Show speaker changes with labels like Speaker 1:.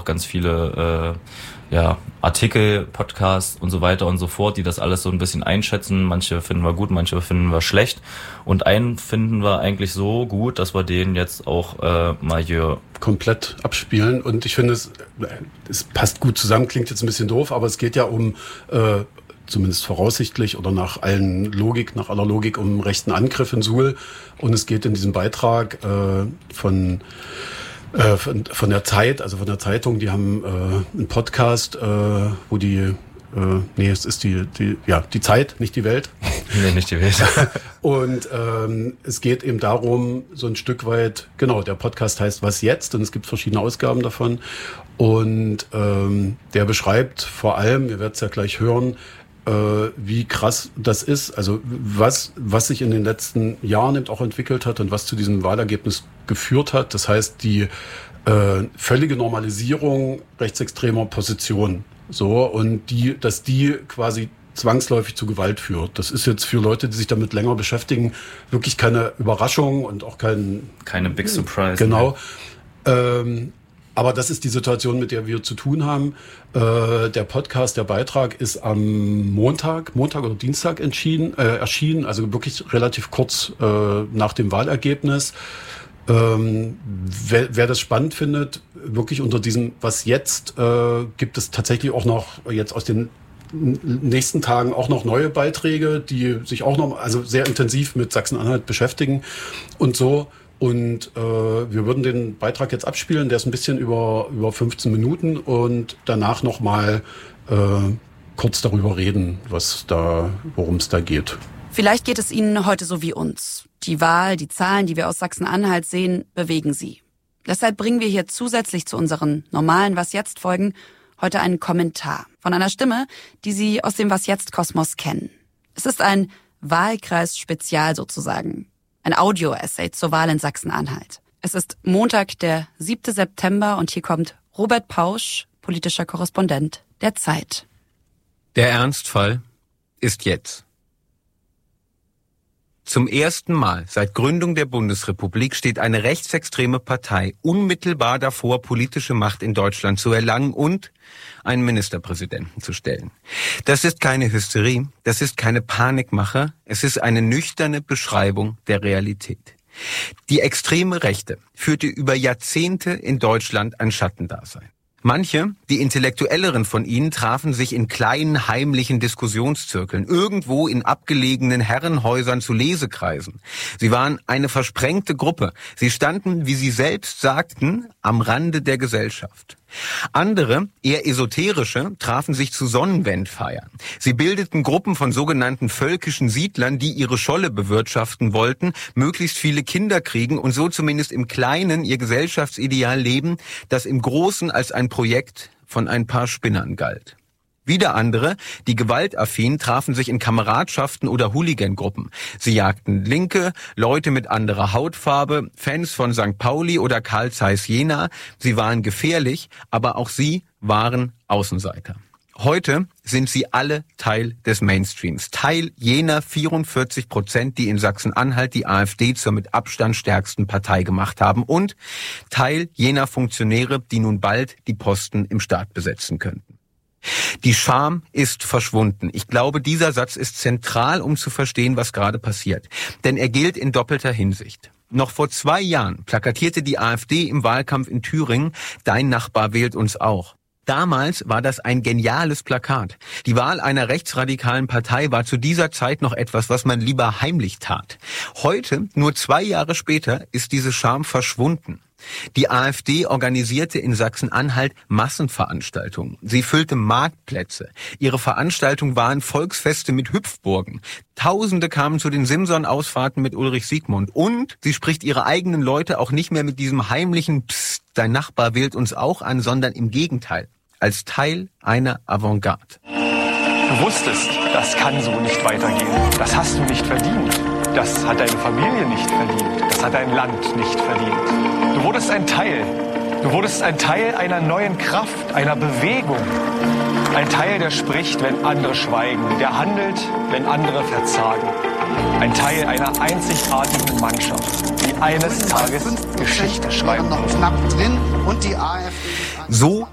Speaker 1: auch ganz viele Artikel, Podcasts und so weiter und so fort, die das alles so ein bisschen einschätzen. Manche finden wir gut, manche finden wir schlecht. Und einen finden wir eigentlich so gut, dass wir den jetzt auch mal hier
Speaker 2: komplett abspielen. Und ich finde, es passt gut zusammen, klingt jetzt ein bisschen doof, aber es geht ja um zumindest voraussichtlich oder nach aller Logik um rechten Angriff in Suhl. Und es geht in diesem Beitrag von der Zeit, also von der Zeitung, die haben einen Podcast, wo es ist die Zeit, nicht die Welt.
Speaker 1: Nee, nicht die Welt.
Speaker 2: Und es geht eben darum, so ein Stück weit, genau, der Podcast heißt Was jetzt? Und es gibt verschiedene Ausgaben davon. Und der beschreibt vor allem, ihr werdet es ja gleich hören, wie krass das ist, also was sich in den letzten Jahren eben auch entwickelt hat und was zu diesem Wahlergebnis geführt hat. Das heißt, die völlige Normalisierung rechtsextremer Positionen. So, und dass die quasi zwangsläufig zu Gewalt führt. Das ist jetzt für Leute, die sich damit länger beschäftigen, wirklich keine Überraschung und auch
Speaker 1: keine Big Surprise.
Speaker 2: Genau. Aber das ist die Situation, mit der wir zu tun haben. Der Podcast, der Beitrag ist am Montag oder Dienstag erschienen, also wirklich relativ kurz nach dem Wahlergebnis. Wer das spannend findet, wirklich unter diesem Was jetzt, gibt es tatsächlich auch noch jetzt aus den nächsten Tagen auch noch neue Beiträge, die sich auch noch sehr intensiv mit Sachsen-Anhalt beschäftigen und so. Und wir würden den Beitrag jetzt abspielen, der ist ein bisschen über 15 Minuten und danach nochmal kurz darüber reden, worum es da geht.
Speaker 3: Vielleicht geht es Ihnen heute so wie uns. Die Wahl, die Zahlen, die wir aus Sachsen-Anhalt sehen, bewegen Sie. Deshalb bringen wir hier zusätzlich zu unseren normalen Was-Jetzt-Folgen heute einen Kommentar von einer Stimme, die Sie aus dem Was-Jetzt-Kosmos kennen. Es ist ein Wahlkreis-Spezial sozusagen. Ein Audio-Essay zur Wahl in Sachsen-Anhalt. Es ist Montag, der 7. September und hier kommt Robert Pausch, politischer Korrespondent der Zeit.
Speaker 4: Der Ernstfall ist jetzt. Zum ersten Mal seit Gründung der Bundesrepublik steht eine rechtsextreme Partei unmittelbar davor, politische Macht in Deutschland zu erlangen und einen Ministerpräsidenten zu stellen. Das ist keine Hysterie, das ist keine Panikmache, es ist eine nüchterne Beschreibung der Realität. Die extreme Rechte führte über Jahrzehnte in Deutschland ein Schattendasein. Manche, die Intellektuelleren von ihnen, trafen sich in kleinen, heimlichen Diskussionszirkeln, irgendwo in abgelegenen Herrenhäusern zu Lesekreisen. Sie waren eine versprengte Gruppe. Sie standen, wie sie selbst sagten, am Rande der Gesellschaft. Andere, eher esoterische, trafen sich zu Sonnenwendfeiern. Sie bildeten Gruppen von sogenannten völkischen Siedlern, die ihre Scholle bewirtschaften wollten, möglichst viele Kinder kriegen und so zumindest im Kleinen ihr Gesellschaftsideal leben, das im Großen als ein Projekt von ein paar Spinnern galt. Wieder andere, die gewaltaffin, trafen sich in Kameradschaften oder Hooligan-Gruppen. Sie jagten Linke, Leute mit anderer Hautfarbe, Fans von St. Pauli oder Carl Zeiss Jena. Sie waren gefährlich, aber auch sie waren Außenseiter. Heute sind sie alle Teil des Mainstreams, Teil jener 44%, die in Sachsen-Anhalt die AfD zur mit Abstand stärksten Partei gemacht haben und Teil jener Funktionäre, die nun bald die Posten im Staat besetzen könnten. Die Scham ist verschwunden. Ich glaube, dieser Satz ist zentral, um zu verstehen, was gerade passiert. Denn er gilt in doppelter Hinsicht. Noch vor 2 Jahren plakatierte die AfD im Wahlkampf in Thüringen, Dein Nachbar wählt uns auch. Damals war das ein geniales Plakat. Die Wahl einer rechtsradikalen Partei war zu dieser Zeit noch etwas, was man lieber heimlich tat. Heute, nur 2 Jahre später, ist diese Scham verschwunden. Die AfD organisierte in Sachsen-Anhalt Massenveranstaltungen. Sie füllte Marktplätze. Ihre Veranstaltungen waren Volksfeste mit Hüpfburgen. Tausende kamen zu den Simson-Ausfahrten mit Ulrich Siegmund. Und sie spricht ihre eigenen Leute auch nicht mehr mit diesem heimlichen Psst, dein Nachbar wählt uns auch an, sondern im Gegenteil, als Teil einer Avantgarde.
Speaker 5: Du wusstest, das kann so nicht weitergehen. Das hast du nicht verdient. Das hat deine Familie nicht verdient. Das hat dein Land nicht verdient. Du wurdest ein Teil. Du wurdest ein Teil einer neuen Kraft, einer Bewegung. Ein Teil, der spricht, wenn andere schweigen, der handelt, wenn andere verzagen. Ein Teil einer einzigartigen Mannschaft, die eines Tages Geschichte schreiben wird.
Speaker 4: So